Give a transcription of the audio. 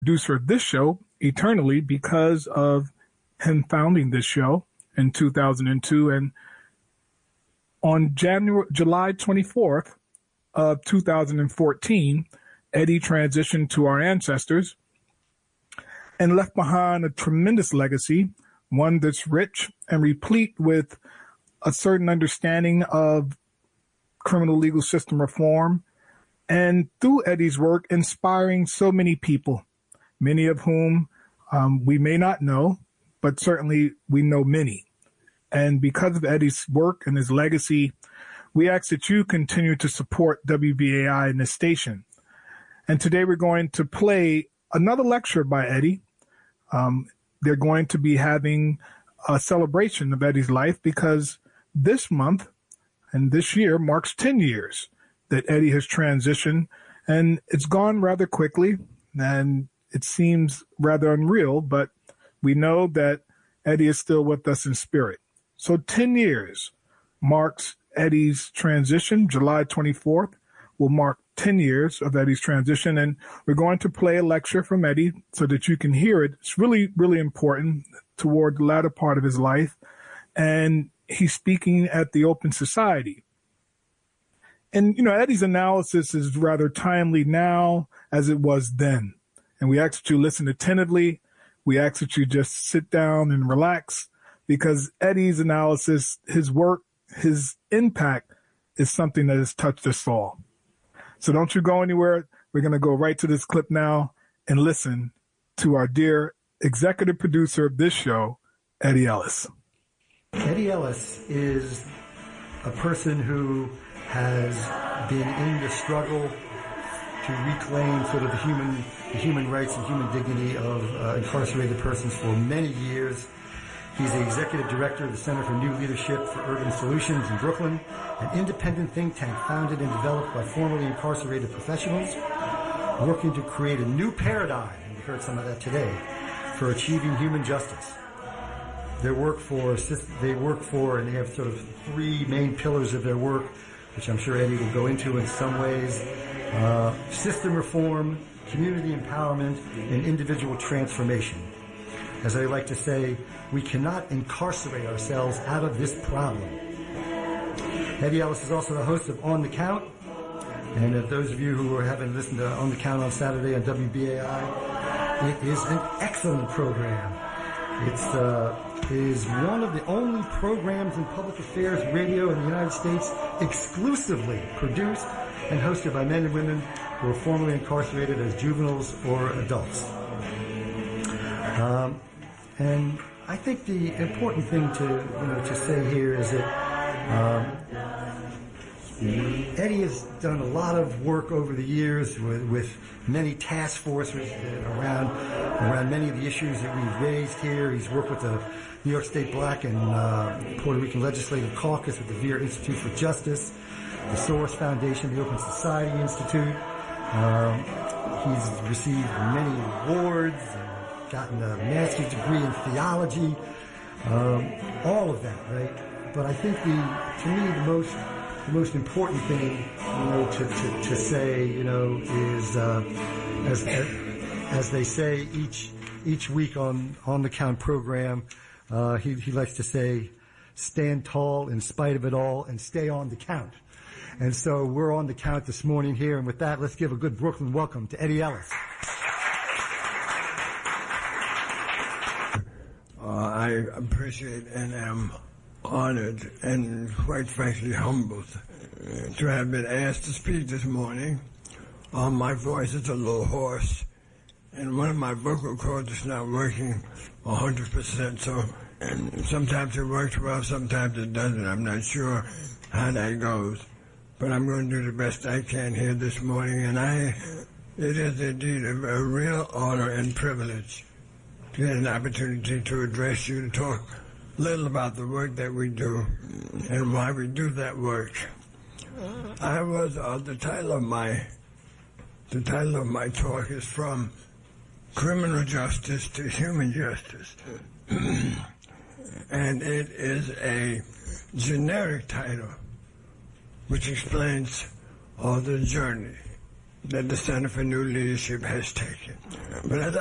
producer of this show eternally because of him founding this show in 2002. And on July 24th of 2014, Eddie transitioned to our ancestors and left behind a tremendous legacy, one that's rich and replete with a certain understanding of criminal legal system reform, and through Eddie's work, inspiring so many people, many of whom we may not know, but certainly we know many. And because of Eddie's work and his legacy, we ask that you continue to support WBAI and this station. And today we're going to play another lecture by Eddie. They're going to be having a celebration of Eddie's life because this month and this year marks 10 years that Eddie has transitioned, and it's gone rather quickly, and it seems rather unreal, but we know that Eddie is still with us in spirit. So 10 years marks Eddie's transition. July 24th will mark 10 years of Eddie's transition, and we're going to play a lecture from Eddie so that you can hear it. It's really, really important toward the latter part of his life, and he's speaking at the Open Society. And, you know, Eddie's analysis is rather timely now as it was then. And we ask that you listen attentively. We ask that you just sit down and relax, because Eddie's analysis, his work, his impact is something that has touched us all. So don't you go anywhere. We're going to go right to this clip now and listen to our dear executive producer of this show, Eddie Ellis. Eddie Ellis is a person who has been in the struggle to reclaim sort of the human rights and human dignity of incarcerated persons for many years. He's the executive director of the Center for New Leadership for Urban Solutions in Brooklyn, an independent think tank founded and developed by formerly incarcerated professionals working to create a new paradigm, and we heard some of that today, for achieving human justice. They work for, and they have sort of three main pillars of their work, which I'm sure Eddie will go into in some ways: system reform, community empowerment, and individual transformation. As I like to say, we cannot incarcerate ourselves out of this problem. Eddie Ellis is also the host of On the Count, and if those of you who haven't listened to On the Count on Saturday on WBAI, it is an excellent program. It is one of the only programs in public affairs radio in the United States exclusively produced and hosted by men and women who were formerly incarcerated as juveniles or adults. And I think the important thing to say here is that Eddie has done a lot of work over the years with many task forces around many of the issues that we've raised here. He's worked with the New York State Black and Puerto Rican Legislative Caucus, with the Vera Institute for Justice, the Source Foundation, the Open Society Institute. He's received many awards, gotten a master's degree in theology, all of that, right? But I think to me the most important thing, to say, is as they say each week on the Count program, he likes to say, stand tall in spite of it all and stay on the count. And so we're on the count this morning here, and with that, let's give a good Brooklyn welcome to Eddie Ellis. I appreciate and am honored and quite frankly humbled to have been asked to speak this morning. My voice is a little hoarse, and one of my vocal cords is not working 100%, so, and sometimes it works well, sometimes it doesn't. I'm not sure how that goes, but I'm going to do the best I can here this morning, and it is indeed a real honor and privilege to get an opportunity to address you, to talk a little about the work that we do and why we do that work. I was the title of my talk is From Criminal Justice to Human Justice, and it is a generic title which explains all the journey that the Center for New Leadership has taken. But as